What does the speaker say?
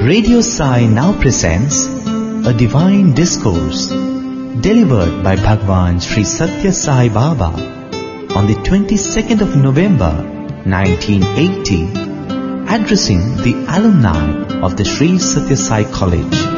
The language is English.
Radio Sai now presents a divine discourse delivered by Bhagwan Sri Satya Sai Baba on the 22nd of November 1980, addressing the alumni of the Sri Satya Sai College.